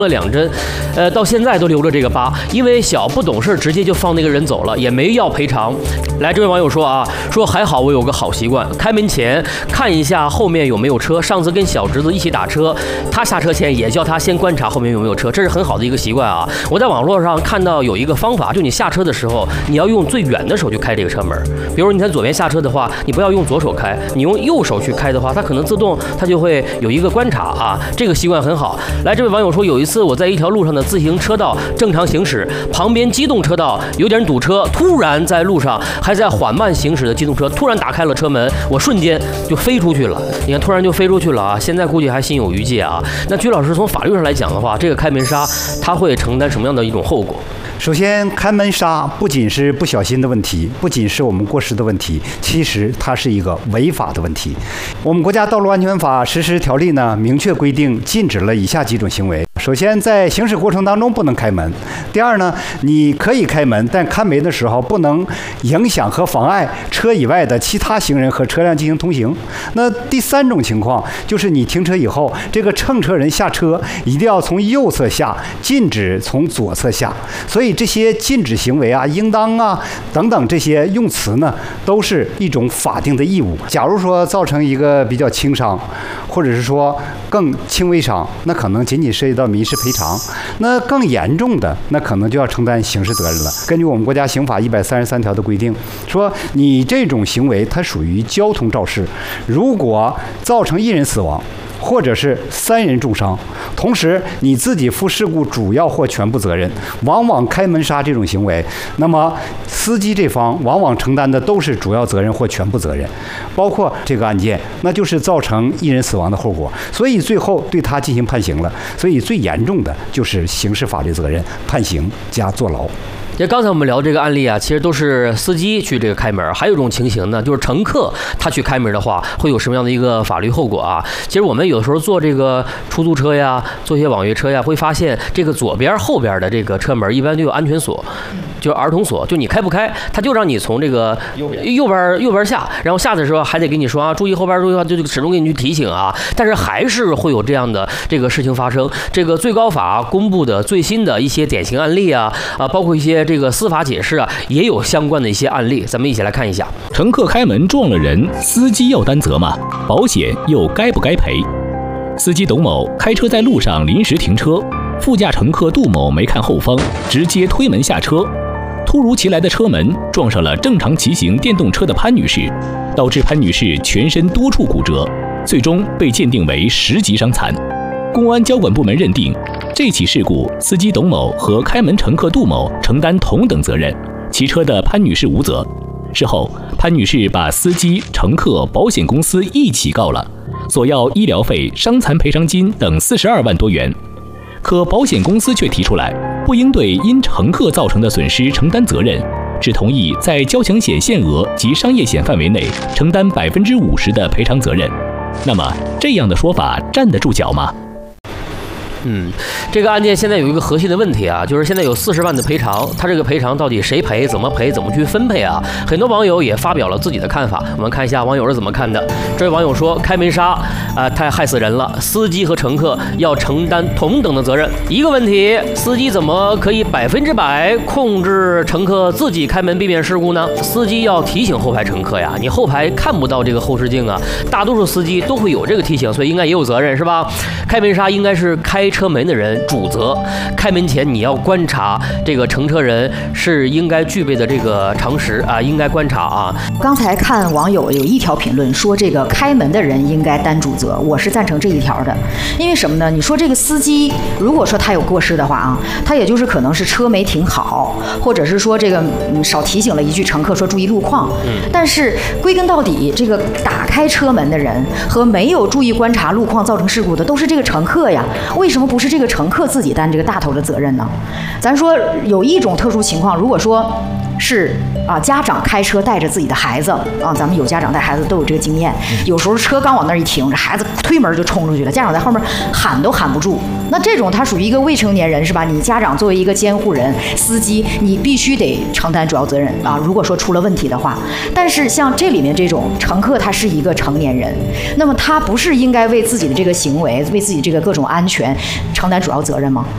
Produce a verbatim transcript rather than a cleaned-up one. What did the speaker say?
了两针，呃，到现在都留着这个疤，因为小不懂事，直接就放那个人走了，也没要赔偿。来，这位网友说啊，说还好我有个好习惯，开门前看一下后面有没有车。上次跟小侄子一起打车，他下车前也叫他先观察后面有没有车，这是很好的一个习惯啊。我在网络上看到有一个方法，就你下车的时候，你要用最远的手去开这个车门。比如你在左边下车的话，你不要用左手开，你用右手去开的话，它可能自动它就会有一个观察啊，这个习惯很好。来，这位网友说有一次。次我在一条路上的自行车道正常行驶，旁边机动车道有点堵车，突然在路上还在缓慢行驶的机动车突然打开了车门，我瞬间就飞出去了。你看，突然就飞出去了啊！现在估计还心有余悸啊。那居老师从法律上来讲的话，这个开门刹它会承担什么样的一种后果？ 首先，开门刹不仅是不小心的问题，不仅是我们过失的问题，其实它是一个违法的问题。我们国家道路安全法实施条例呢，明确规定禁止了以下几种行为。首先，在行驶过程当中不能开门。第二呢，你可以开门，但开门的时候不能影响和妨碍车以外的其他行人和车辆进行通行。那第三种情况就是你停车以后，这个乘车人下车一定要从右侧下，禁止从左侧下。所以这些禁止行为啊、应当啊等等这些用词呢，都是一种法定的义务。假如说造成一个比较轻伤，或者是说更轻微伤，那可能仅仅涉及到民事赔偿；那更严重的，那可能就要承担刑事责任了。根据我们国家刑法一百三十三条的规定，说你这种行为它属于交通肇事，如果造成一人死亡，或者是三人重伤，同时你自己负事故主要或全部责任，往往开门刹这种行为，那么司机这方往往承担的都是主要责任或全部责任，包括这个案件，那就是造成一人死亡的后果，所以最后对他进行判刑了。所以最严重的就是刑事法律责任，判刑加坐牢。 也刚才我们聊这个案例啊，其实都是司机去这个开门，还有一种情形呢，就是乘客他去开门的话，会有什么样的一个法律后果啊？其实我们有的时候坐这个出租车呀，坐一些网约车呀，会发现这个左边后边的这个车门一般就有安全锁，就是儿童锁，就你开不开，他就让你从这个右边右边右边下，然后下的时候还得给你说啊，注意后边注意，就就始终给你去提醒啊。但是还是会有这样的这个事情发生。这个最高法公布的最新的一些典型案例啊啊，包括一些这个司法解释啊，也有相关的一些案例，咱们一起来看一下。 乘客开门撞了人，司机要担责吗？保险又该不该赔？司机董某开车在路上临时停车，副驾乘客杜某没看后方，直接推门下车。突如其来的车门撞上了正常骑行电动车的潘女士，导致潘女士全身多处骨折，最终被鉴定为十级伤残。公安交管部门认定，这起事故司机董某和开门乘客杜某承担同等责任，骑车的潘女士无责。事后，潘女士把司机、乘客、保险公司一起告了，索要医疗费、伤残赔偿金等四十二万多元。可保险公司却提出来，不应对因乘客造成的损失承担责任，只同意在交强险限额及商业险范围内承担百分之五十的赔偿责任。那么，这样的说法站得住脚吗？ 嗯，这个案件现在有一个核心的问题啊，就是现在有四十万的赔偿，他这个赔偿到底谁赔、怎么赔、怎么去分配啊？很多网友也发表了自己的看法，我们看一下网友是怎么看的。这位网友说，开门刹啊，太害死人了，司机和乘客要承担同等的责任。一个问题，司机怎么可以百分之百控制乘客自己开门避免事故呢？司机要提醒后排乘客呀，你后排看不到这个后视镜啊，大多数司机都会有这个提醒，所以应该也有责任，是吧？开门刹应该是开车门的人主责，开门前你要观察这个乘车人是应该具备的这个常识啊，应该观察啊。 刚才看网友有一条评论说，这个开门的人应该担主责，我是赞成这一条的。因为什么呢？你说这个司机如果说他有过失的话啊，他也就是可能是车没停好，或者是说这个、嗯、少提醒了一句乘客说注意路况。嗯。但是归根到底，这个打开车门的人和没有注意观察路况造成事故的都是这个乘客呀，为什么不是这个乘客自己担这个大头的责任呢？咱说有一种特殊情况，如果说是啊，家长开车带着自己的孩子啊，咱们有家长带孩子都有这个经验，有时候车刚往那儿一停，这孩子推门就冲出去了，家长在后面喊都喊不住。那这种他属于一个未成年人是吧？你家长作为一个监护人、司机，你必须得承担主要责任啊。如果说出了问题的话，但是像这里面这种乘客，他是一个成年人，那么他不是应该为自己的这个行为、为自己这个各种安全承担主要责任吗？